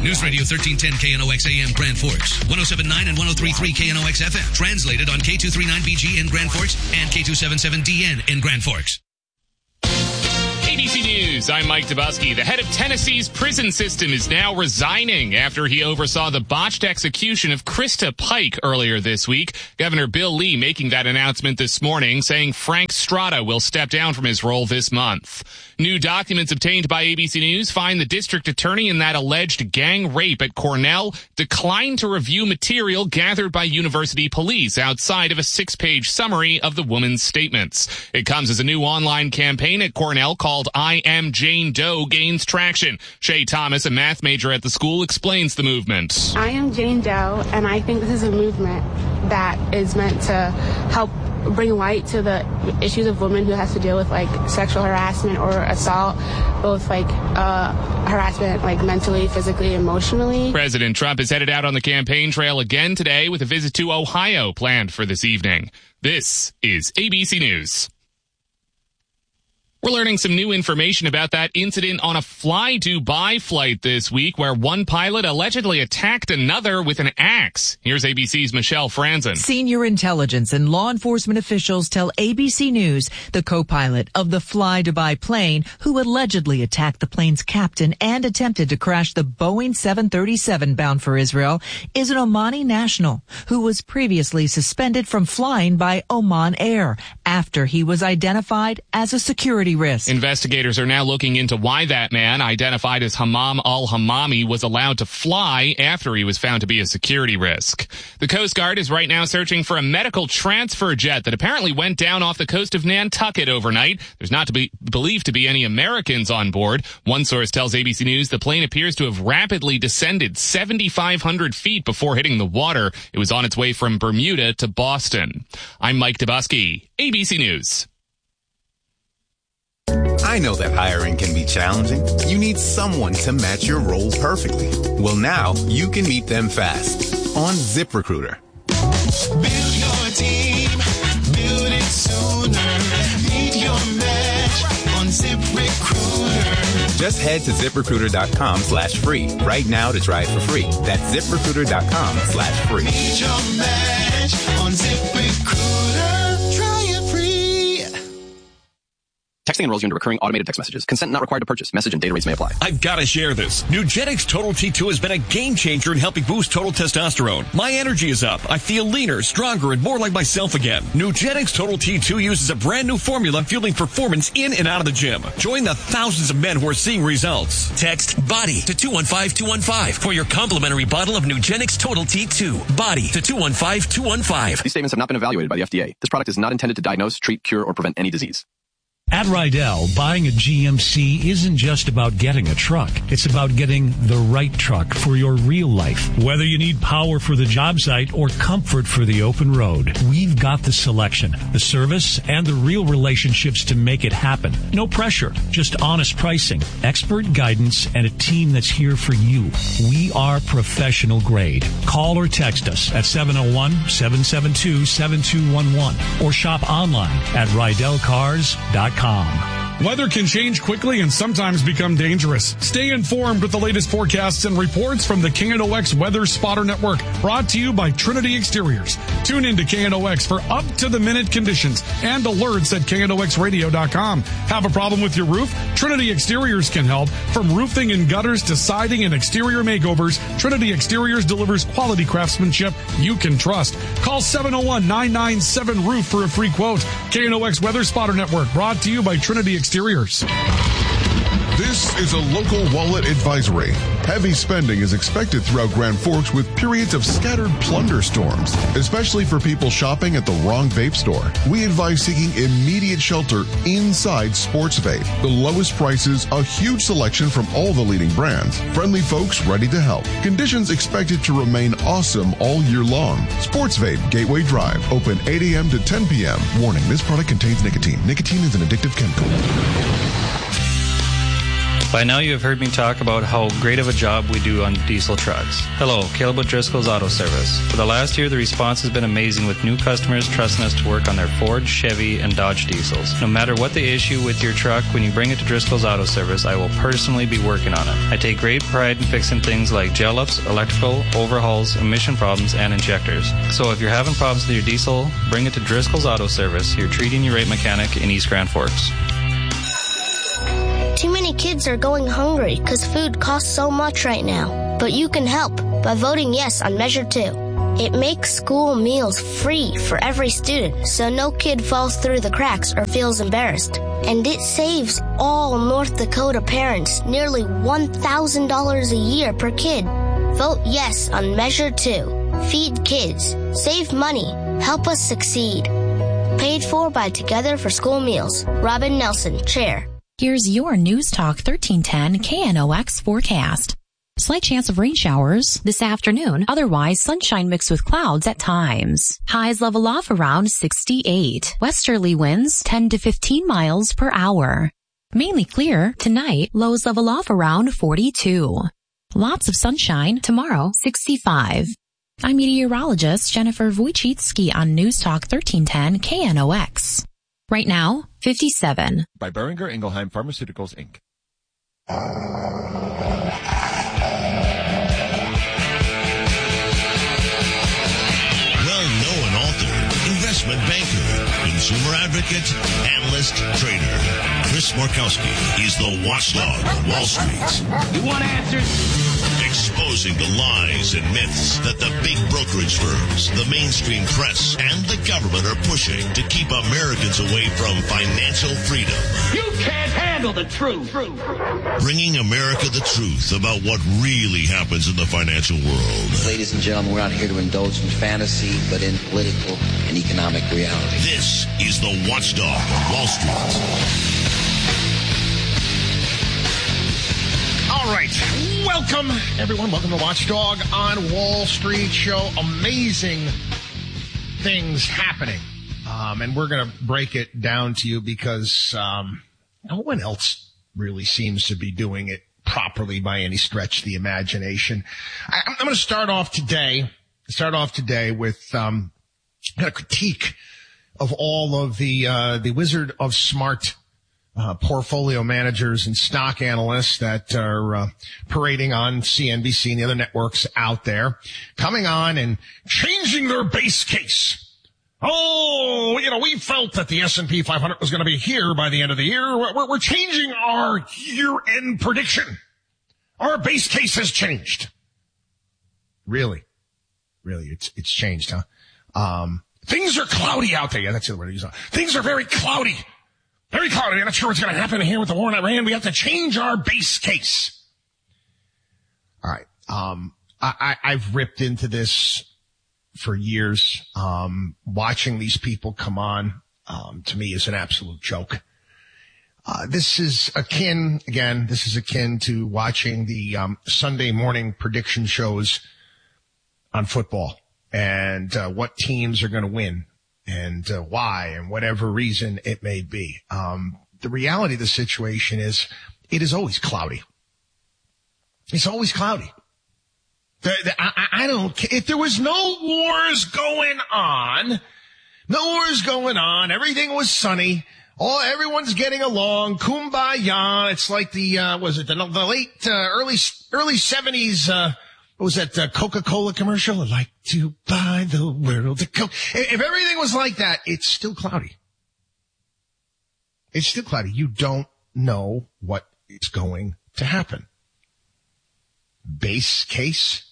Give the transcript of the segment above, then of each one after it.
News Radio 1310 KNOX AM Grand Forks, 107.9 and 103.3 KNOX FM. Translated on K239BG in Grand Forks and K277DN in Grand Forks. ABC News, I'm Mike Dubusky. The head of Tennessee's prison system is now resigning after he oversaw the botched execution of Krista Pike earlier this week. Governor Bill Lee making that announcement this morning, saying Frank Strada will step down from his role this month. New documents obtained by ABC News find the district attorney in that alleged gang rape at Cornell declined to review material gathered by university police outside of a 6-page summary of the woman's statements. It comes as a new online campaign at Cornell called I Am Jane Doe gains traction. Shay Thomas, a math major at the school, explains the movement. I am Jane Doe, and I think this is a movement that is meant to help bring light to the issues of women who has to deal with like sexual harassment or assault, both like harassment like mentally, physically, emotionally. President Trump is headed out on the campaign trail again today with a visit to Ohio planned for this evening. This is ABC News. We're learning some new information about that incident on a Fly Dubai flight this week where one pilot allegedly attacked another with an axe. Here's ABC's Michelle Franzen. Senior intelligence and law enforcement officials tell ABC News the co-pilot of the Fly Dubai plane who allegedly attacked the plane's captain and attempted to crash the Boeing 737 bound for Israel is an Omani national who was previously suspended from flying by Oman Air after he was identified as a security risk. Investigators are now looking into why that man, identified as Hammam al-Hammami, was allowed to fly after he was found to be a security risk. The Coast Guard is right now searching for a medical transfer jet that apparently went down off the coast of Nantucket overnight. There's not to be believed to be any Americans on board. One source tells ABC News the plane appears to have rapidly descended 7,500 feet before hitting the water. It was on its way from Bermuda to Boston. I'm Mike Dubusky, ABC News. I know that hiring can be challenging. You need someone to match your role perfectly. Well, now you can meet them fast on ZipRecruiter. Build your team, build it sooner. Meet your match on ZipRecruiter. Just head to ZipRecruiter.com/free right now to try it for free. That's ZipRecruiter.com/free. Meet your match on ZipRecruiter. Try it free. Texting enrolls you into recurring automated text messages. Consent not required to purchase. Message and data rates may apply. I've got to share this. Nugenix Total T2 has been a game changer in helping boost total testosterone. My energy is up. I feel leaner, stronger, and more like myself again. Nugenix Total T2 uses a brand new formula fueling performance in and out of the gym. Join the thousands of men who are seeing results. Text BODY to 215215 for your complimentary bottle of Nugenix Total T2. BODY to 215215. These statements have not been evaluated by the FDA. This product is not intended to diagnose, treat, cure, or prevent any disease. At Rydell, buying a GMC isn't just about getting a truck. It's about getting the right truck for your real life. Whether you need power for the job site or comfort for the open road, we've got the selection, the service, and the real relationships to make it happen. No pressure, just honest pricing, expert guidance, and a team that's here for you. We are professional grade. Call or text us at 701-772-7211 or shop online at RydellCars.com. Weather can change quickly and sometimes become dangerous. Stay informed with the latest forecasts and reports from the KNOX Weather Spotter Network, brought to you by Trinity Exteriors. Tune in to KNOX for up-to-the-minute conditions and alerts at KNOXradio.com. Have a problem with your roof? Trinity Exteriors can help. From roofing and gutters to siding and exterior makeovers, Trinity Exteriors delivers quality craftsmanship you can trust. Call 701-997-ROOF for a free quote. KNOX Weather Spotter Network, brought to you by Trinity Exteriors. This is a local wallet advisory. Heavy spending is expected throughout Grand Forks with periods of scattered plunder storms, especially for people shopping at the wrong vape store. We advise seeking immediate shelter inside Sports Vape. The lowest prices, a huge selection from all the leading brands, friendly folks ready to help. Conditions expected to remain awesome all year long. Sports Vape, Gateway Drive, open 8 a.m. to 10 p.m. Warning, this product contains nicotine. Nicotine is an addictive chemical. By now you have heard me talk about how great of a job we do on diesel trucks. Hello, Caleb with Driscoll's Auto Service. For the last year, the response has been amazing with new customers trusting us to work on their Ford, Chevy, and Dodge diesels. No matter what the issue with your truck, when you bring it to Driscoll's Auto Service, I will personally be working on it. I take great pride in fixing things like gel ups, electrical, overhauls, emission problems, and injectors. So if you're having problems with your diesel, bring it to Driscoll's Auto Service, your treating your rate mechanic in East Grand Forks. Too many kids are going hungry because food costs so much right now. But you can help by voting yes on Measure 2. It makes school meals free for every student so no kid falls through the cracks or feels embarrassed. And it saves all North Dakota parents nearly $1,000 a year per kid. Vote yes on Measure 2. Feed kids. Save money. Help us succeed. Paid for by Together for School Meals. Robin Nelson, Chair. Here's your News Talk 1310 KNOX forecast. Slight chance of rain showers this afternoon. Otherwise, sunshine mixed with clouds at times. Highs level off around 68. Westerly winds 10 to 15 miles per hour. Mainly clear tonight. Lows level off around 42. Lots of sunshine tomorrow, 65. I'm meteorologist Jennifer Wojcicki on News Talk 1310 KNOX. Right now, 57. By Boehringer Ingelheim Pharmaceuticals, Inc. Well-known author, investment banker, consumer advocate, analyst, trader. Chris Markowski is the watchdog of Wall Street. You want answers? Exposing the lies and myths that the big brokerage firms, the mainstream press, and the government are pushing to keep Americans away from financial freedom. You can't handle the truth. Bringing America the truth about what really happens in the financial world. Ladies and gentlemen, we're not here to indulge in fantasy, but in political and economic reality. This is the watchdog of Wall Street. All right. Welcome, everyone. Welcome to Watchdog on Wall Street show. Amazing things happening. And we're going to break it down to you because no one else really seems to be doing it properly by any stretch of the imagination. I'm going to start off today with kind of critique of all of the Wizard of Smart portfolio managers and stock analysts that are parading on CNBC and the other networks out there, coming on and changing their base case. Oh, we felt that the S&P 500 was going to be here by the end of the year. We're changing our year-end prediction. Our base case has changed. Really, it's changed, huh? Things are cloudy out there. Yeah, that's the word I use. Things are very cloudy. Very cloudy. I'm not sure what's going to happen here with the war in Iran. We have to change our base case. All right. I've ripped into this for years. Watching these people come on, to me is an absolute joke. This is akin to watching the Sunday morning prediction shows on football and what teams are going to win. And why, and whatever reason it may be. The reality of the situation is it is always cloudy. It's always cloudy. I don't care. If there was no wars going on, everything was sunny, everyone's getting along, kumbaya. It's like the late, early 70s, what was that Coca-Cola commercial? I'd like to buy the world a Coke. If everything was like that, it's still cloudy. It's still cloudy. You don't know what is going to happen. Base case.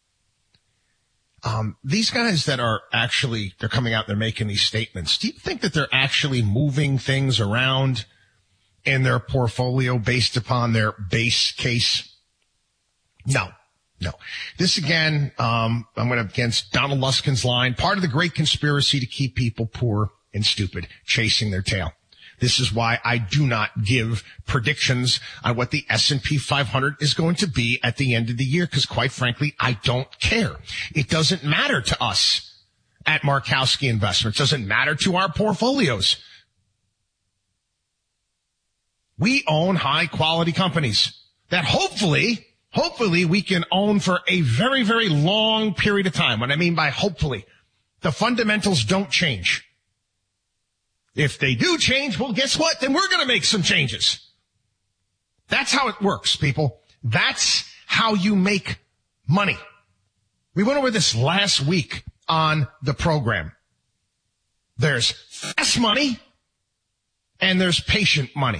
These guys that are they're coming out, they're making these statements. Do you think that they're actually moving things around in their portfolio based upon their base case? No. This again, I'm going against Donald Luskin's line. Part of the great conspiracy to keep people poor and stupid, chasing their tail. This is why I do not give predictions on what the S&P 500 is going to be at the end of the year, because quite frankly, I don't care. It doesn't matter to us at Markowski Investments. It doesn't matter to our portfolios. We own high quality companies that hopefully we can own for a very, very long period of time. What I mean by hopefully, the fundamentals don't change. If they do change, well, guess what? Then we're going to make some changes. That's how it works, people. That's how you make money. We went over this last week on the program. There's fast money and there's patient money.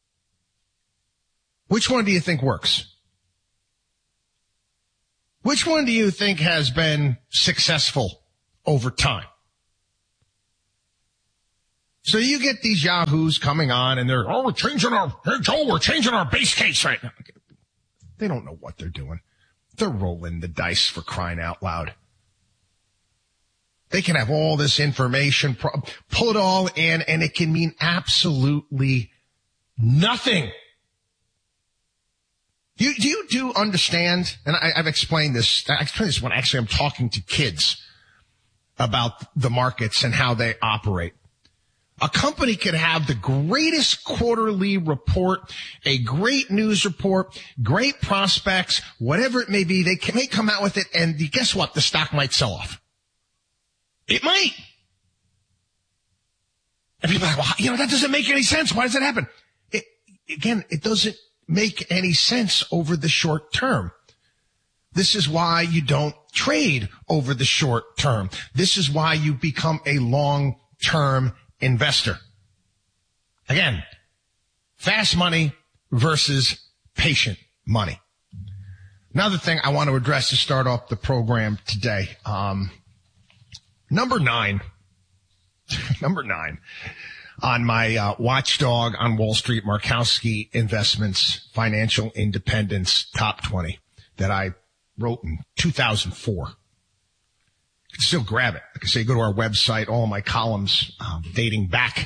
Which one do you think works? Which one do you think has been successful over time? So you get these yahoos coming on and they're, we're changing our base case right now. They don't know what they're doing. They're rolling the dice, for crying out loud. They can have all this information, pull it all in, and it can mean absolutely nothing. Do you understand? And I've explained this. I explained this when actually I'm talking to kids about the markets and how they operate. A company could have the greatest quarterly report, a great news report, great prospects, whatever it may be. They may come out with it, and guess what? The stock might sell off. It might. And people are like, well, that doesn't make any sense. Why does that happen? It doesn't make any sense over the short term. This is why you don't trade over the short term. This is why you become a long-term investor. Again, fast money versus patient money. Another thing I want to address to start off the program today. Number nine on my watchdog on Wall Street, Markowski Investments Financial Independence Top 20 that I wrote in 2004. You can still grab it. Like I say, go to our website. All of my columns dating back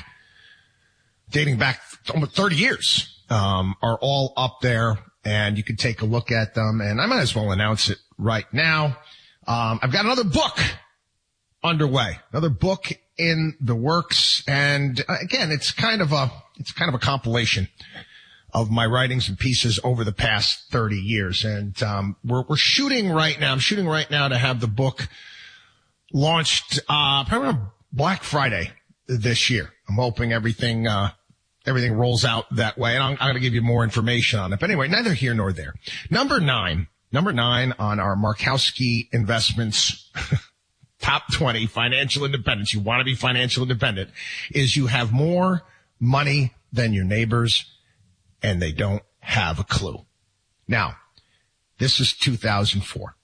almost 30 years are all up there, and you can take a look at them. And I might as well announce it right now. I've got another book underway, another book in the works, and again, it's kind of a compilation of my writings and pieces over the past 30 years. And we're shooting right now. I'm shooting right now to have the book launched probably on Black Friday this year. I'm hoping everything rolls out that way, and I'm going to give you more information on it. But anyway, neither here nor there. Number nine on our Markowski Investments Top 20 Financial Independence. You want to be financial independent is you have more money than your neighbors, and they don't have a clue. Now, this is 2004.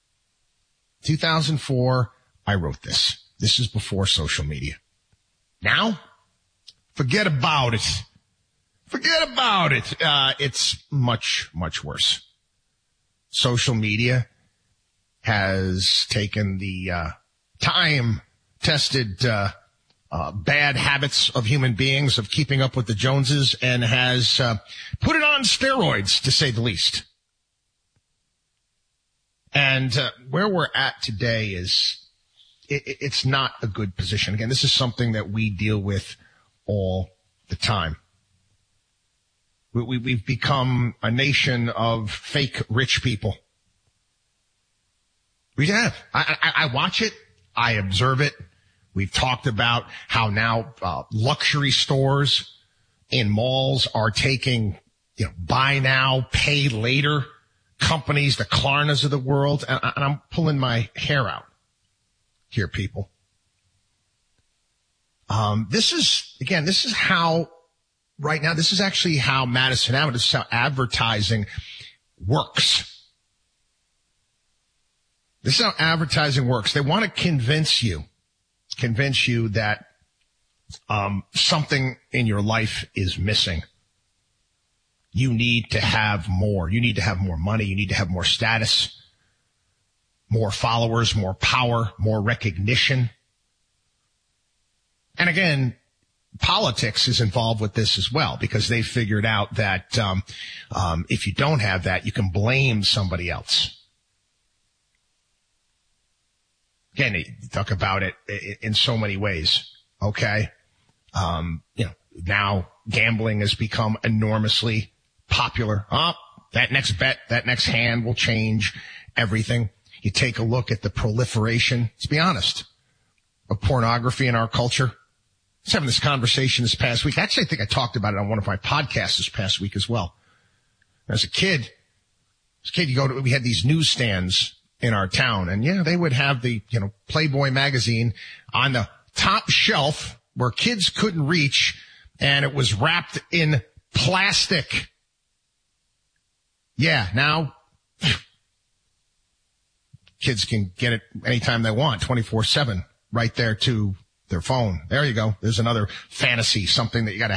2004, I wrote this. This is before social media. Now, forget about it. Forget about it. It's much, much worse. Social media has taken the time-tested bad habits of human beings of keeping up with the Joneses and has put it on steroids, to say the least. And where we're at today is it's not a good position. Again, this is something that we deal with all the time. We've become a nation of fake rich people. We have. I watch it. I observe it. We've talked about how now luxury stores in malls are taking, buy now, pay later companies, the Klarnas of the world, and I'm pulling my hair out here, people. This is how, right now, this is actually how Madison Avenue, this is how advertising works. This is how advertising works. They want to convince you that something in your life is missing. You need to have more. You need to have more money. You need to have more status, more followers, more power, more recognition. And again, politics is involved with this as well, because they figured out that if you don't have that, you can blame somebody else. Again, you talk about it in so many ways. Okay. Now gambling has become enormously popular. That next bet, that next hand will change everything. You take a look at the proliferation, let's be honest, of pornography in our culture. I was having this conversation this past week. Actually, I think I talked about it on one of my podcasts this past week as well. As a kid, we had these newsstands in our town, and yeah, they would have the, Playboy magazine on the top shelf where kids couldn't reach, and it was wrapped in plastic. Yeah, now kids can get it anytime they want, 24/7, right there to their phone. There you go. There's another fantasy, something that you got to